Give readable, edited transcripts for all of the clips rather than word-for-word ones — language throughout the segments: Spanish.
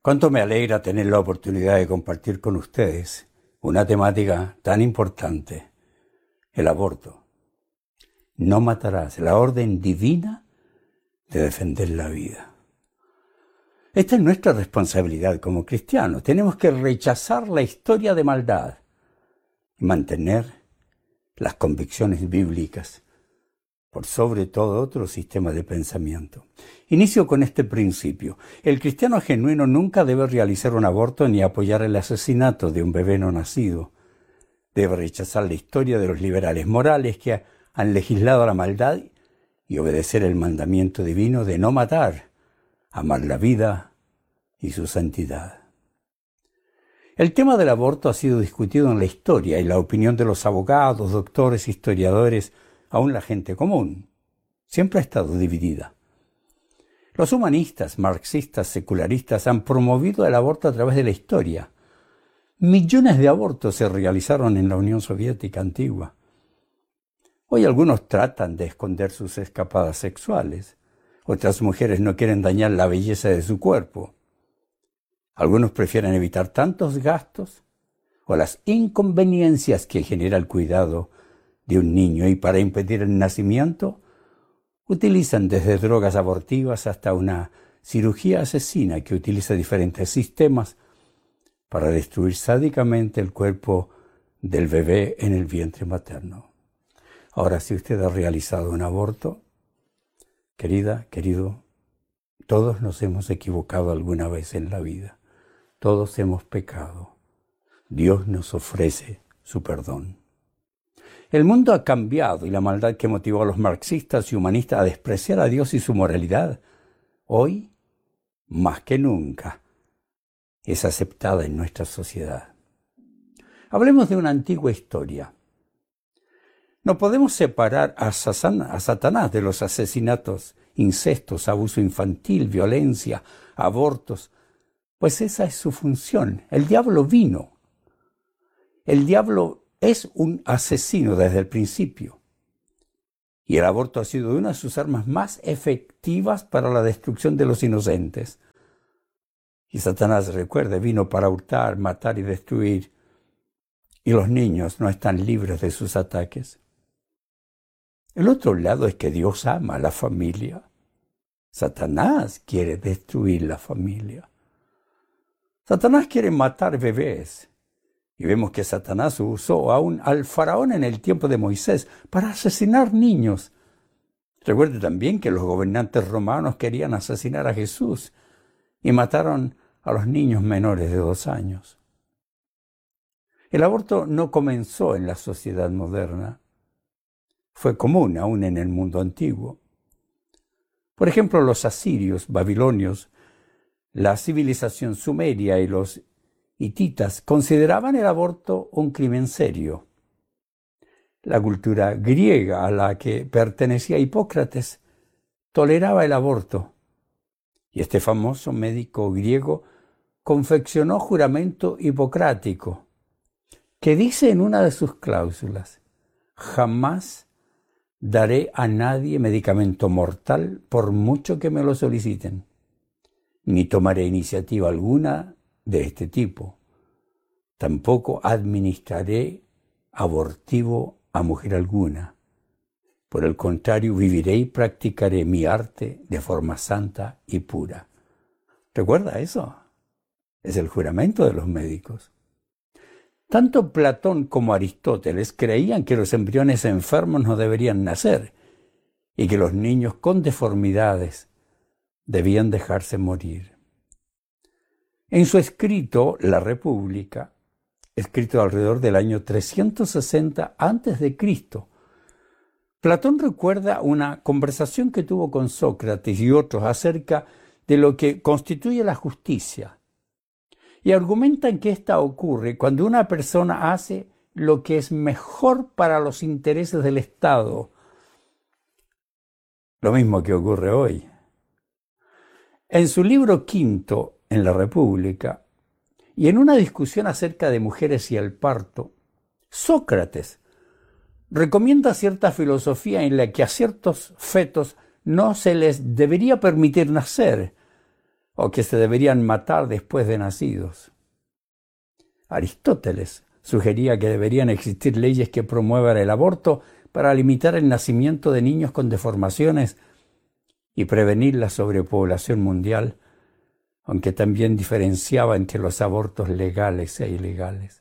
Cuánto me alegra tener la oportunidad de compartir con ustedes una temática tan importante, el aborto. No matarás, la orden divina de defender la vida. Esta es nuestra responsabilidad como cristianos. Tenemos que rechazar la historia de maldad y mantener las convicciones bíblicas por sobre todo otro sistema de pensamiento. Inicio con este principio. El cristiano genuino nunca debe realizar un aborto ni apoyar el asesinato de un bebé no nacido. Debe rechazar la historia de los liberales morales que han legislado la maldad y obedecer el mandamiento divino de no matar, amar la vida y su santidad. El tema del aborto ha sido discutido en la historia y la opinión de los abogados, doctores, historiadores, aún la gente común, siempre ha estado dividida. Los humanistas, marxistas, secularistas han promovido el aborto a través de la historia. Millones de abortos se realizaron en la Unión Soviética antigua. Hoy algunos tratan de esconder sus escapadas sexuales. Otras mujeres no quieren dañar la belleza de su cuerpo. Algunos prefieren evitar tantos gastos o las inconveniencias que genera el cuidado de un niño y para impedir el nacimiento utilizan desde drogas abortivas hasta una cirugía asesina que utiliza diferentes sistemas para destruir sádicamente el cuerpo del bebé en el vientre materno. Ahora, si usted ha realizado un aborto, querida, querido, todos nos hemos equivocado alguna vez en la vida. Todos hemos pecado. Dios nos ofrece su perdón. El mundo ha cambiado y la maldad que motivó a los marxistas y humanistas a despreciar a Dios y su moralidad, hoy, más que nunca, es aceptada en nuestra sociedad. Hablemos de una antigua historia. No podemos separar a Satanás de los asesinatos, incestos, abuso infantil, violencia, abortos, pues esa es su función. El diablo vino. El diablo es un asesino desde el principio. Y el aborto ha sido una de sus armas más efectivas para la destrucción de los inocentes. Y Satanás, recuerde, vino para hurtar, matar y destruir. Y los niños no están libres de sus ataques. El otro lado es que Dios ama a la familia. Satanás quiere destruir la familia. Satanás quiere matar bebés. Y vemos que Satanás usó aún al faraón en el tiempo de Moisés para asesinar niños. Recuerde también que los gobernantes romanos querían asesinar a Jesús y mataron a los niños menores de 2 años. El aborto no comenzó en la sociedad moderna. Fue común aún en el mundo antiguo. Por ejemplo, los asirios, babilonios, la civilización sumeria y los hititas consideraban el aborto un crimen serio. La cultura griega a la que pertenecía Hipócrates toleraba el aborto. Y este famoso médico griego confeccionó juramento hipocrático, que dice en una de sus cláusulas: jamás daré a nadie medicamento mortal por mucho que me lo soliciten, ni tomaré iniciativa alguna de este tipo. Tampoco administraré abortivo a mujer alguna. Por el contrario, viviré y practicaré mi arte de forma santa y pura. ¿Recuerda eso? Es el juramento de los médicos. Tanto Platón como Aristóteles creían que los embriones enfermos no deberían nacer y que los niños con deformidades debían dejarse morir. En su escrito La República, escrito alrededor del año 360 a.C., Platón recuerda una conversación que tuvo con Sócrates y otros acerca de lo que constituye la justicia. Y argumentan que esta ocurre cuando una persona hace lo que es mejor para los intereses del Estado. Lo mismo que ocurre hoy. En su libro quinto, en La República, y en una discusión acerca de mujeres y el parto, Sócrates recomienda cierta filosofía en la que a ciertos fetos no se les debería permitir nacer, o que se deberían matar después de nacidos. Aristóteles sugería que deberían existir leyes que promuevan el aborto para limitar el nacimiento de niños con deformaciones y prevenir la sobrepoblación mundial, aunque también diferenciaba entre los abortos legales e ilegales.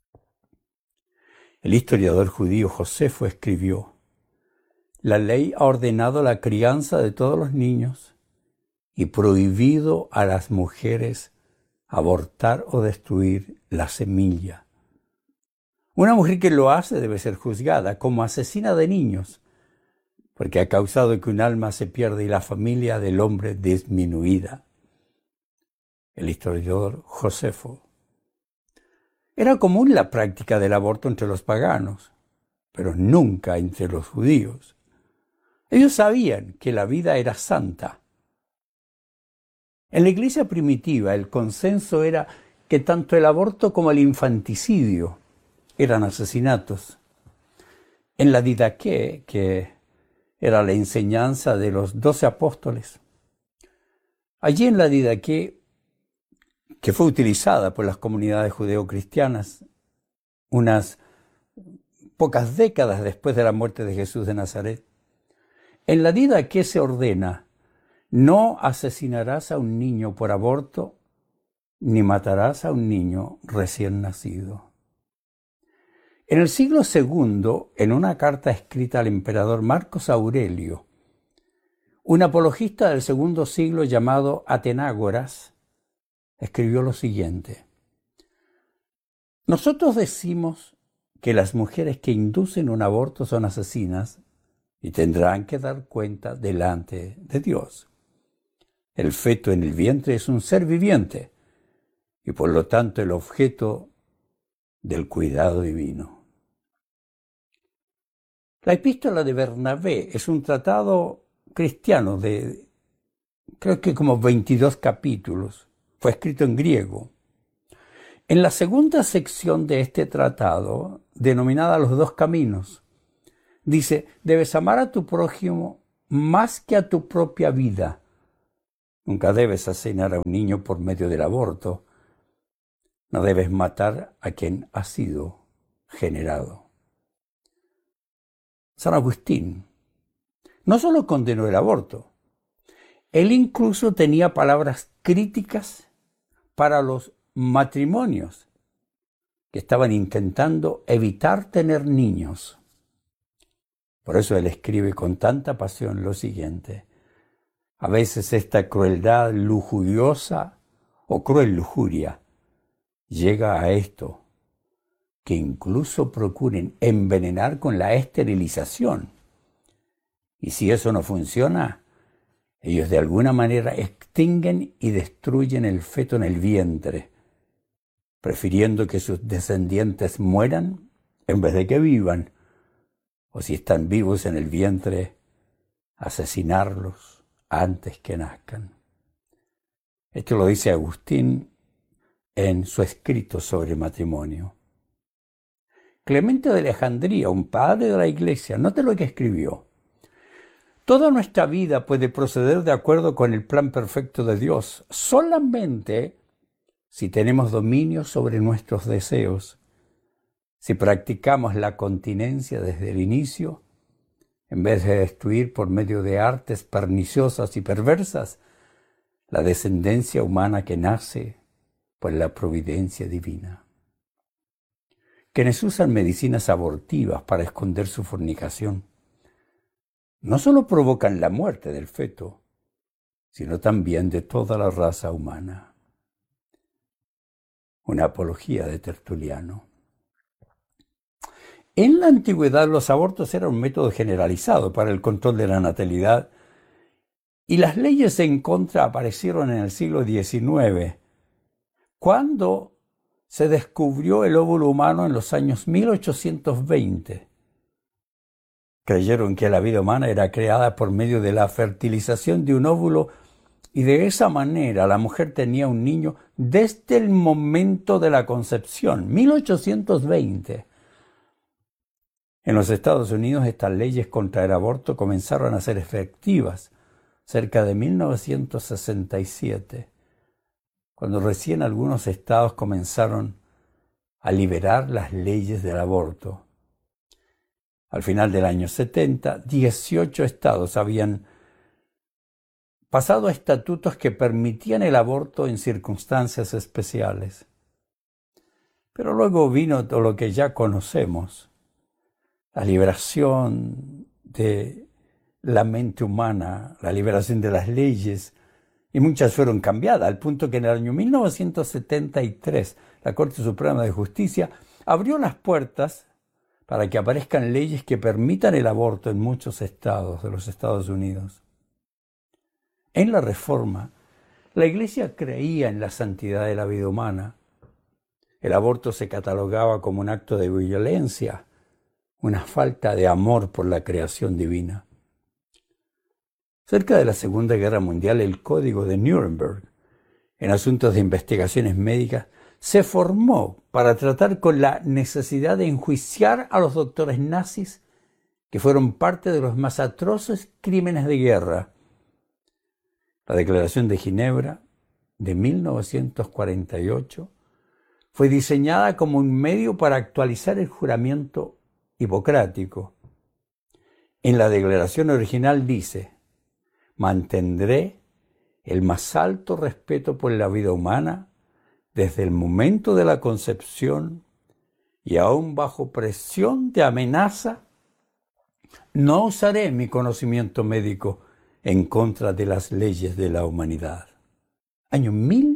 El historiador judío Josefo escribió: «La ley ha ordenado la crianza de todos los niños y prohibido a las mujeres abortar o destruir la semilla. Una mujer que lo hace debe ser juzgada como asesina de niños, porque ha causado que un alma se pierda y la familia del hombre disminuida». El historiador Josefo. Era común la práctica del aborto entre los paganos, pero nunca entre los judíos. Ellos sabían que la vida era santa. En la iglesia primitiva el consenso era que tanto el aborto como el infanticidio eran asesinatos. En la Didaqué, que era la enseñanza de los 12 apóstoles, allí en la Didaqué, que fue utilizada por las comunidades judeocristianas unas pocas décadas después de la muerte de Jesús de Nazaret, en la Didaqué se ordena: no asesinarás a un niño por aborto, ni matarás a un niño recién nacido. En el siglo II, en una carta escrita al emperador Marcos Aurelio, un apologista del segundo siglo llamado Atenágoras escribió lo siguiente: «Nosotros decimos que las mujeres que inducen un aborto son asesinas y tendrán que dar cuenta delante de Dios. El feto en el vientre es un ser viviente y por lo tanto el objeto del cuidado divino». La epístola de Bernabé es un tratado cristiano de, creo que como 22 capítulos. Fue escrito en griego. En la segunda sección de este tratado, denominada Los dos caminos, dice: debes amar a tu prójimo más que a tu propia vida. Nunca debes asesinar a un niño por medio del aborto. No debes matar a quien ha sido generado. San Agustín no solo condenó el aborto, él incluso tenía palabras críticas para los matrimonios que estaban intentando evitar tener niños. Por eso él escribe con tanta pasión lo siguiente: a veces esta crueldad lujuriosa o cruel lujuria llega a esto, que incluso procuren envenenar con la esterilización. Y si eso no funciona, ellos de alguna manera extinguen y destruyen el feto en el vientre, prefiriendo que sus descendientes mueran en vez de que vivan, o si están vivos en el vientre, asesinarlos antes que nazcan. Esto lo dice Agustín en su escrito sobre matrimonio. Clemente de Alejandría, un padre de la Iglesia, note lo que escribió: toda nuestra vida puede proceder de acuerdo con el plan perfecto de Dios solamente si tenemos dominio sobre nuestros deseos, si practicamos la continencia desde el inicio, en vez de destruir por medio de artes perniciosas y perversas la descendencia humana que nace por la providencia divina. Quienes usan medicinas abortivas para esconder su fornicación no solo provocan la muerte del feto, sino también de toda la raza humana. Una apología de Tertuliano. En la antigüedad los abortos eran un método generalizado para el control de la natalidad y las leyes en contra aparecieron en el siglo XIX, cuando se descubrió el óvulo humano en los años 1820. Creyeron que la vida humana era creada por medio de la fertilización de un óvulo y de esa manera la mujer tenía un niño desde el momento de la concepción, 1820. En los Estados Unidos estas leyes contra el aborto comenzaron a ser efectivas cerca de 1967 cuando recién algunos estados comenzaron a liberar las leyes del aborto. Al final del año 70, 18 estados habían pasado estatutos que permitían el aborto en circunstancias especiales. Pero luego vino todo lo que ya conocemos, la liberación de la mente humana, la liberación de las leyes, y muchas fueron cambiadas, al punto que en el año 1973 la Corte Suprema de Justicia abrió las puertas para que aparezcan leyes que permitan el aborto en muchos estados de los Estados Unidos. En la Reforma, la Iglesia creía en la santidad de la vida humana. El aborto se catalogaba como un acto de violencia, una falta de amor por la creación divina. Cerca de la Segunda Guerra Mundial, el Código de Nuremberg, en asuntos de investigaciones médicas, se formó para tratar con la necesidad de enjuiciar a los doctores nazis que fueron parte de los más atroces crímenes de guerra. La Declaración de Ginebra de 1948 fue diseñada como un medio para actualizar el juramento hipocrático. En la declaración original dice: mantendré el más alto respeto por la vida humana desde el momento de la concepción y aún bajo presión de amenaza, no usaré mi conocimiento médico en contra de las leyes de la humanidad. Año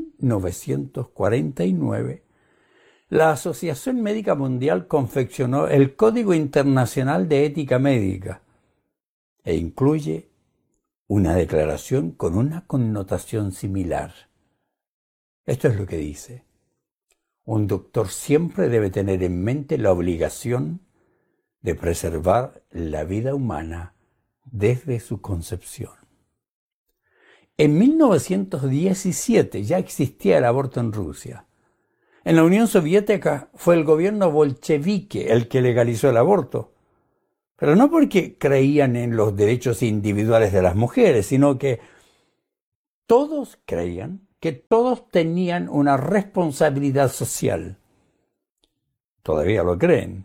1949, la Asociación Médica Mundial confeccionó el Código Internacional de Ética Médica e incluye una declaración con una connotación similar. Esto es lo que dice: un doctor siempre debe tener en mente la obligación de preservar la vida humana desde su concepción. En 1917 ya existía el aborto en Rusia. En la Unión Soviética fue el gobierno bolchevique el que legalizó el aborto, pero no porque creían en los derechos individuales de las mujeres, sino que todos creían que todos tenían una responsabilidad social. Todavía lo creen.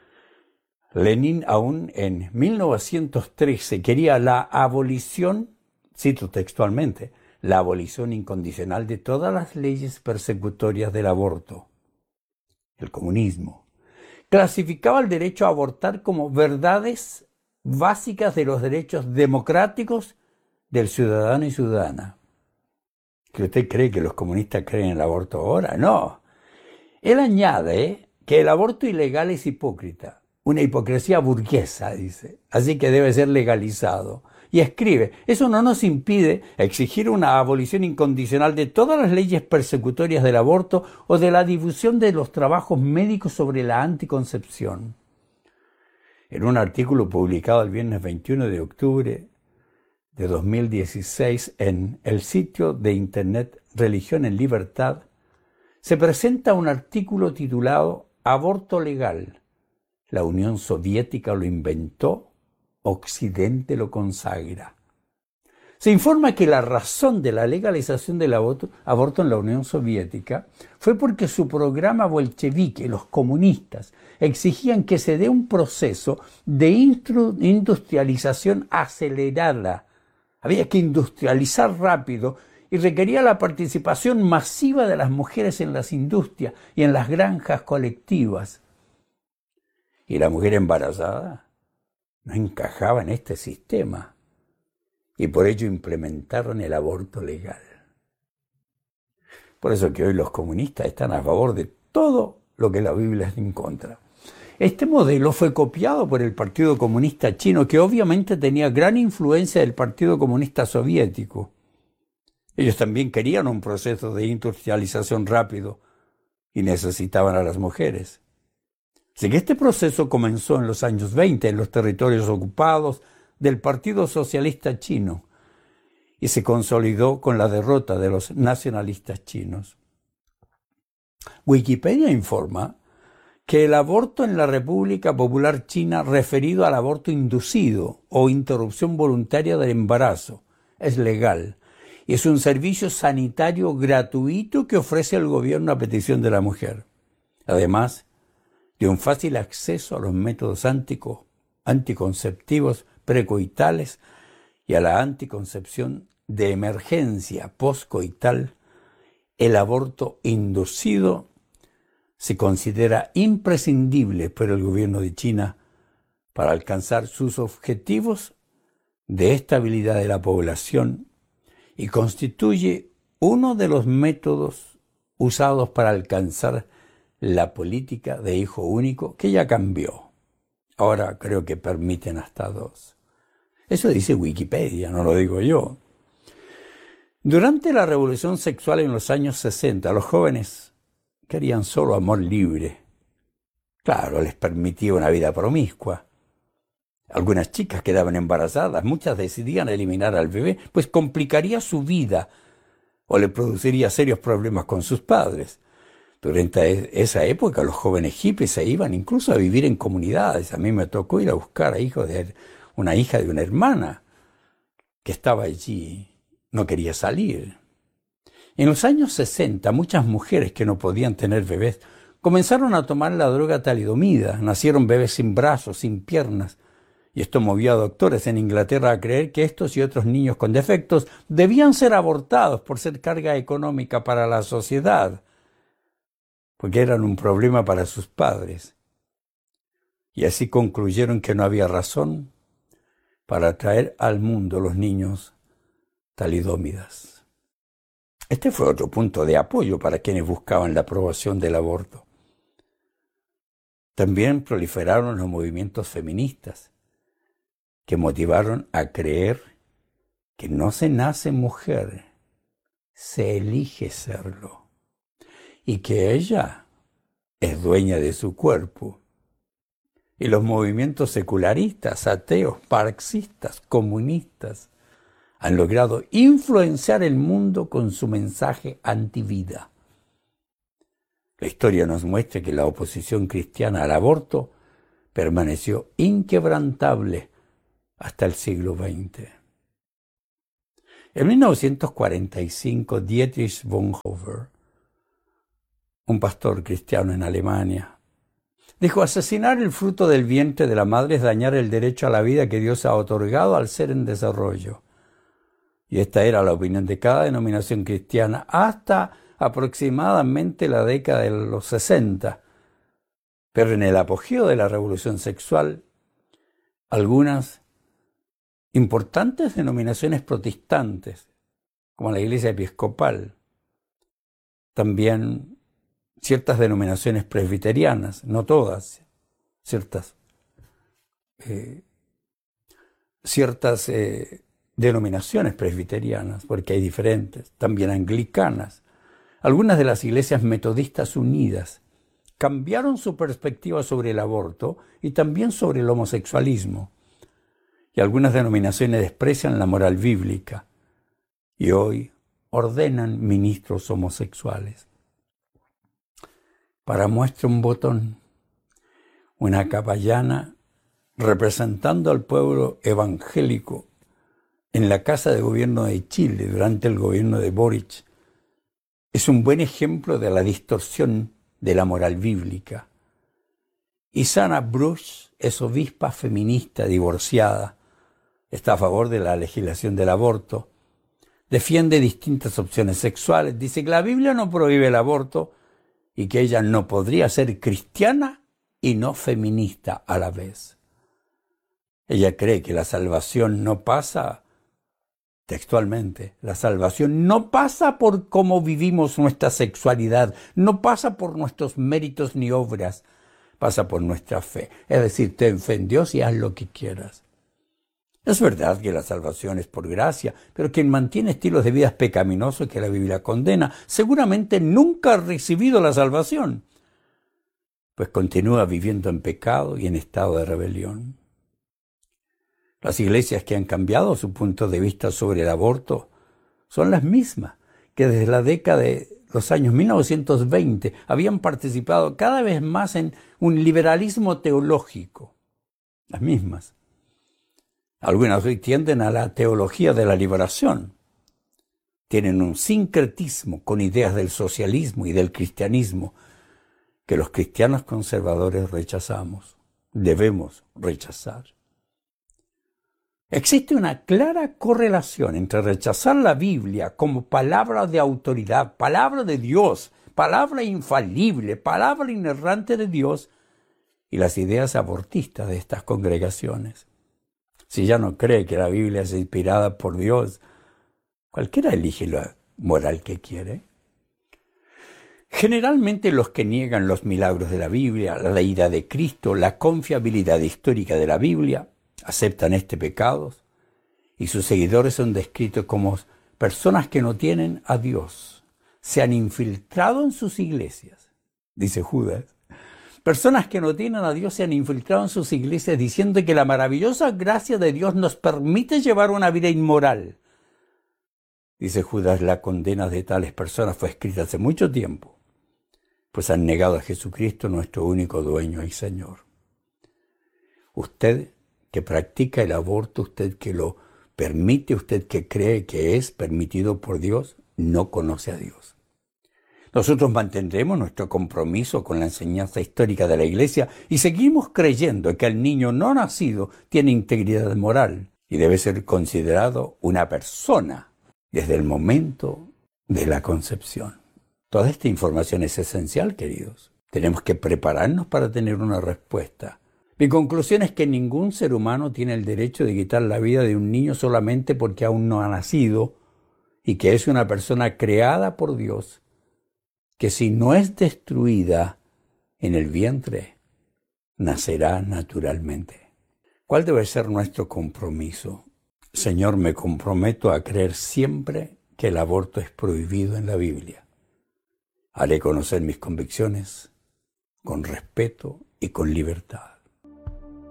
Lenin aún en 1913 quería la abolición, cito textualmente, la abolición incondicional de todas las leyes persecutorias del aborto. El comunismo clasificaba el derecho a abortar como verdades básicas de los derechos democráticos del ciudadano y ciudadana. ¿Que usted cree que los comunistas creen en el aborto ahora? No. Él añade que el aborto ilegal es hipócrita, una hipocresía burguesa, dice, así que debe ser legalizado. Y escribe: eso no nos impide exigir una abolición incondicional de todas las leyes persecutorias del aborto o de la difusión de los trabajos médicos sobre la anticoncepción. En un artículo publicado el viernes 21 de octubre de 2016 en el sitio de internet Religión en Libertad, se presenta un artículo titulado «Aborto legal. La Unión Soviética lo inventó, Occidente lo consagra». Se informa que la razón de la legalización del aborto en la Unión Soviética fue porque su programa bolchevique, los comunistas, exigían que se dé un proceso de industrialización acelerada. Había que industrializar rápido y requería la participación masiva de las mujeres en las industrias y en las granjas colectivas. Y la mujer embarazada no encajaba en este sistema y por ello implementaron el aborto legal. Por eso que hoy los comunistas están a favor de todo lo que la Biblia está en contra. Este modelo fue copiado por el Partido Comunista Chino, que obviamente tenía gran influencia del Partido Comunista Soviético. Ellos también querían un proceso de industrialización rápido y necesitaban a las mujeres. Así que este proceso comenzó en los años 20 en los territorios ocupados del Partido Socialista Chino y se consolidó con la derrota de los nacionalistas chinos. Wikipedia informa que el aborto en la República Popular China, referido al aborto inducido o interrupción voluntaria del embarazo, es legal Es un servicio sanitario gratuito que ofrece el gobierno a petición de la mujer. Además de un fácil acceso a los métodos anticonceptivos precoitales y a la anticoncepción de emergencia postcoital, el aborto inducido se considera imprescindible por el gobierno de China para alcanzar sus objetivos de estabilidad de la población y constituye uno de los métodos usados para alcanzar la política de hijo único, que ya cambió. Ahora creo que permiten hasta 2. Eso dice Wikipedia, no lo digo yo. Durante la revolución sexual en los años 60, los jóvenes querían solo amor libre. Claro, les permitía una vida promiscua. Algunas chicas quedaban embarazadas, muchas decidían eliminar al bebé, pues complicaría su vida o le produciría serios problemas con sus padres. Durante esa época los jóvenes hippies se iban incluso a vivir en comunidades. A mí me tocó ir a buscar a una hija de una hermana que estaba allí, no quería salir. En los años 60, muchas mujeres que no podían tener bebés comenzaron a tomar la droga talidomida. Nacieron bebés sin brazos, sin piernas. Y esto movió a doctores en Inglaterra a creer que estos y otros niños con defectos debían ser abortados por ser carga económica para la sociedad, porque eran un problema para sus padres. Y así concluyeron que no había razón para traer al mundo los niños talidómidas. Este fue otro punto de apoyo para quienes buscaban la aprobación del aborto. También proliferaron los movimientos feministas, que motivaron a creer que no se nace mujer, se elige serlo, y que ella es dueña de su cuerpo. Y los movimientos secularistas, ateos, marxistas, comunistas, han logrado influenciar el mundo con su mensaje antivida. La historia nos muestra que la oposición cristiana al aborto permaneció inquebrantable hasta el siglo XX. En 1945, Dietrich Bonhoeffer, un pastor cristiano en Alemania, dijo: asesinar el fruto del vientre de la madre es dañar el derecho a la vida que Dios ha otorgado al ser en desarrollo. Y esta era la opinión de cada denominación cristiana hasta aproximadamente la década de los 60. Pero en el apogeo de la revolución sexual, algunas importantes denominaciones protestantes, como la Iglesia Episcopal, también ciertas denominaciones presbiterianas, no todas, ciertas denominaciones presbiterianas, porque hay diferentes, también anglicanas, algunas de las iglesias metodistas unidas, cambiaron su perspectiva sobre el aborto y también sobre el homosexualismo. Y algunas denominaciones desprecian la moral bíblica y hoy ordenan ministros homosexuales. Para muestra un botón, una capellana representando al pueblo evangélico en la Casa de Gobierno de Chile durante el gobierno de Boric es un buen ejemplo de la distorsión de la moral bíblica. Y Sana Bruce es obispa feminista divorciada, está a favor de la legislación del aborto, defiende distintas opciones sexuales, dice que la Biblia no prohíbe el aborto y que ella no podría ser cristiana y no feminista a la vez. Ella cree que la salvación no pasa, textualmente, la salvación no pasa por cómo vivimos nuestra sexualidad, no pasa por nuestros méritos ni obras, pasa por nuestra fe. Es decir, ten fe en Dios y haz lo que quieras. Es verdad que la salvación es por gracia, pero quien mantiene estilos de vida pecaminosos que la Biblia condena, seguramente nunca ha recibido la salvación, pues continúa viviendo en pecado y en estado de rebelión. Las iglesias que han cambiado su punto de vista sobre el aborto son las mismas que desde la década de los años 1920 habían participado cada vez más en un liberalismo teológico. Las mismas. Algunas hoy tienden a la teología de la liberación. tienen un sincretismo con ideas del socialismo y del cristianismo que los cristianos conservadores rechazamos, debemos rechazar. Existe una clara correlación entre rechazar la Biblia como palabra de autoridad, palabra de Dios, palabra infalible, palabra inerrante de Dios, y las ideas abortistas de estas congregaciones. Si ya no cree que la Biblia es inspirada por Dios, cualquiera elige la moral que quiere. Generalmente los que niegan los milagros de la Biblia, la deidad de Cristo, la confiabilidad histórica de la Biblia, aceptan este pecado y sus seguidores son descritos como personas que no tienen a Dios. Se han infiltrado en sus iglesias, dice Judas. Personas que no tienen a Dios se han infiltrado en sus iglesias diciendo que la maravillosa gracia de Dios nos permite llevar una vida inmoral. Dice Judas, la condena de tales personas fue escrita hace mucho tiempo, pues han negado a Jesucristo, nuestro único dueño y Señor. Usted que practica el aborto, usted que lo permite, usted que cree que es permitido por Dios, no conoce a Dios. Nosotros mantendremos nuestro compromiso con la enseñanza histórica de la Iglesia y seguimos creyendo que el niño no nacido tiene integridad moral y debe ser considerado una persona desde el momento de la concepción. Toda esta información es esencial, queridos. Tenemos que prepararnos para tener una respuesta. Mi conclusión es que ningún ser humano tiene el derecho de quitar la vida de un niño solamente porque aún no ha nacido y que es una persona creada por Dios, que si no es destruida en el vientre, nacerá naturalmente. ¿Cuál debe ser nuestro compromiso? Señor, me comprometo a creer siempre que el aborto es prohibido en la Biblia. Haré conocer mis convicciones con respeto y con libertad.